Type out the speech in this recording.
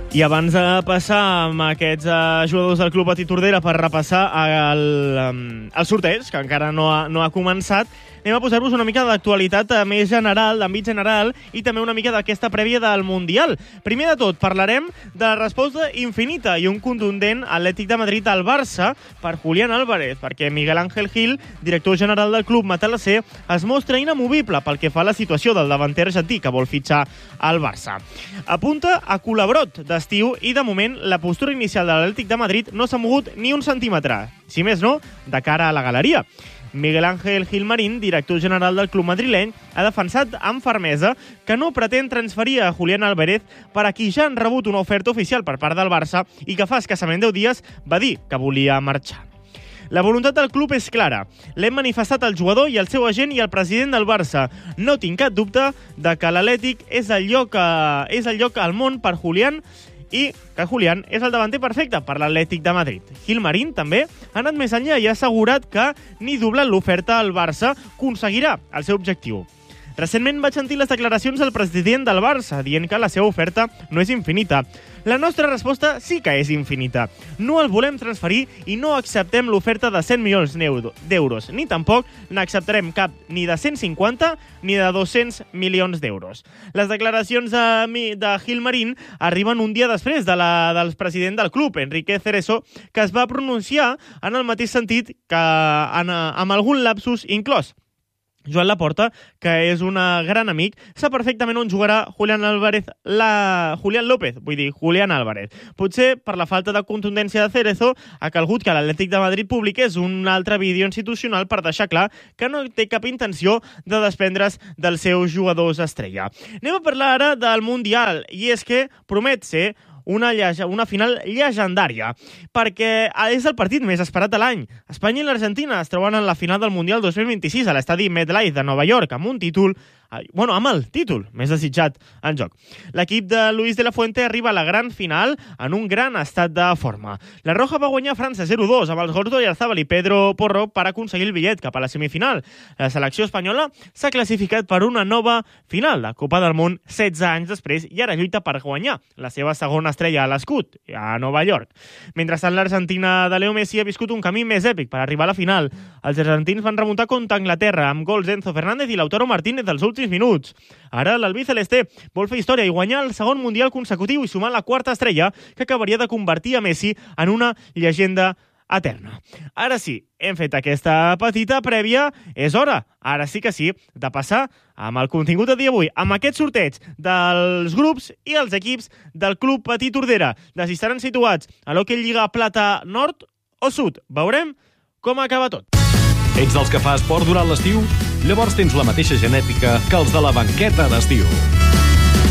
I abans de passar amb aquests jugadors del Club Patí Tordera per repassar el sorteig, que encara no ha començat, anem a posar-vos una mica d'actualitat més general, d'àmbit general, i també una mica d'aquesta prèvia del Mundial. Primer de tot, parlarem de la resposta infinita i un contundent Atlètic de Madrid al Barça per Julián Álvarez, perquè Miguel Ángel Gil, director general del club matalasser, es mostra inamovible pel que fa a la situació del davanter argentí que vol fitxar al Barça. Apunta a colabrot d'estiu i, de moment, la postura inicial de l'Atlètic de Madrid no s'ha mogut ni un centímetre, si més no, de cara a la galeria. Miguel Ángel Gilmarín, director general del club madrileny, ha defensat amb fermesa que no pretén transferir a Julián Álvarez per a qui ja han rebut una oferta oficial per part del Barça i que fa escassament 10 dies va dir que volia marxar. La voluntat del club és clara. L'hem manifestat al jugador i al seu agent i al president del Barça. No tinc cap dubte de que l'Atlètic és el lloc al món per Julián i que Julián és el davanter perfecte per l'Atlètic de Madrid. Gilmarín també ha anat més enllà i ha assegurat que ni doblant l'oferta al Barça aconseguirà el seu objectiu. Recentment vaig sentir les declaracions del president del Barça dient que la seva oferta no és infinita. La nostra resposta sí que és infinita. No el volem transferir i no acceptem l'oferta de 100 milions d'euros, ni tampoc n'acceptarem cap ni de 150 ni de 200 milions d'euros. Les declaracions de Gilmarín arriben un dia després del president del club, Enrique Cerezo, que es va pronunciar en el mateix sentit que amb algun lapsus inclòs. Joan Laporta, que és un gran amic, sap perfectament on jugarà Julián Álvarez. Potser, per la falta de contundència de Cerezo, ha calgut que l'Atlètic de Madrid publiqués un altre vídeo institucional per deixar clar que no té cap intenció de desprendre's dels seus jugadors estrella. Anem a parlar ara del Mundial, i és que promet ser una final llegendària, perquè és el partit més esperat de l'any. Espanya i l'Argentina es troben en la final del Mundial 2026 a l'estadi MetLife de Nova York, amb el títol més desitjat en joc. L'equip de Luis de la Fuente arriba a la gran final en un gran estat de forma. La Roja va guanyar França 0-2 amb els gols d'Oyarzabal i Pedro Porro per aconseguir el bitllet cap a la semifinal. La selecció espanyola s'ha classificat per una nova final, la Copa del Món 16 anys després, i ara lluita per guanyar la seva segona estrella a l'escut, a Nova York. Mentrestant, l'Argentina de Leo Messi ha viscut un camí més èpic per arribar a la final. Els argentins van remuntar contra Anglaterra amb gols d'Enzo Fernández i Lautaro Martínez dels últims minuts. Ara l'albiceleste vol fer història i guanyar el segon Mundial consecutiu i sumar la quarta estrella que acabaria de convertir a Messi en una llegenda eterna. Ara sí, hem fet aquesta petita prèvia. És hora, ara sí que sí, de passar amb el contingut de dia d'avui, amb aquest sorteig dels grups i els equips del Club Patí Tordera, de si estaran situats a l'Hockey Lliga Plata Nord o Sud. Veurem com acaba tot. Ets dels que fa esport durant l'estiu? Llavors tens la mateixa genètica que els de la banqueta d'estiu.